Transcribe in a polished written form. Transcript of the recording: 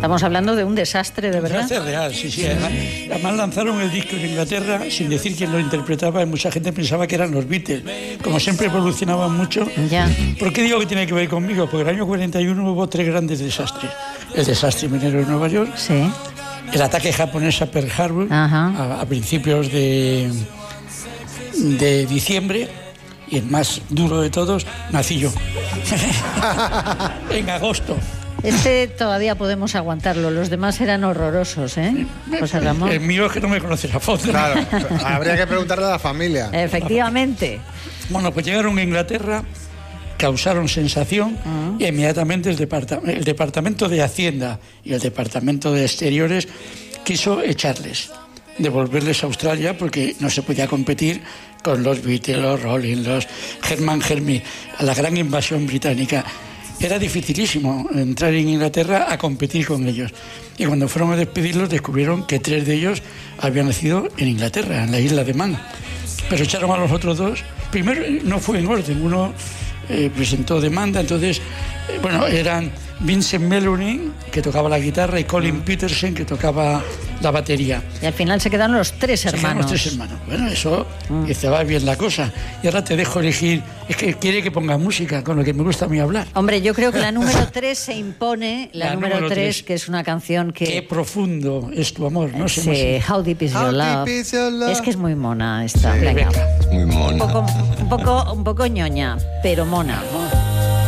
Estamos hablando de un desastre, de verdad. Un desastre real, sí. Además lanzaron el disco en Inglaterra sin decir quién lo interpretaba y mucha gente pensaba que eran los Beatles. Como siempre evolucionaban mucho. Ya. ¿Por qué digo que tiene que ver conmigo? Porque el año 41 hubo 3 grandes desastres. El desastre minero de Nueva York. Sí. El ataque japonés a Pearl Harbor a principios de diciembre. Y el más duro de todos, nací yo. En agosto. Este todavía podemos aguantarlo, los demás eran horrorosos, ¿eh? José Ramón. El mío es que no me conoces a fondo. Claro, habría que preguntarle a la familia. Efectivamente. Bueno, pues llegaron a Inglaterra, causaron sensación y inmediatamente el Departamento de Hacienda y el Departamento de Exteriores quiso echarles, devolverles a Australia porque no se podía competir con los Beatles, los Rolling, los Herman Hermit, a la gran invasión británica. Era dificilísimo entrar en Inglaterra a competir con ellos. Y cuando fueron a despedirlos descubrieron que 3 de ellos habían nacido en Inglaterra, en la isla de Man. Pero echaron a los otros 2. Primero no fue en orden, uno presentó demanda, entonces, eran Vincent Mellony, que tocaba la guitarra, y Colin Peterson, que tocaba la batería. Y al final se quedaron los 3 hermanos. Los 3 hermanos. Bueno, eso dice, va bien la cosa. Y ahora te dejo elegir. Es que quiere que ponga música, con lo que me gusta a mí hablar. Hombre, yo creo que la número 3 se impone. La número 3, que es una canción que... Qué profundo es tu amor, ¿no? Sí, How Deep Is Your Love. Es que es muy mona esta. Sí, venga. muy mona. Un poco ñoña, pero mona.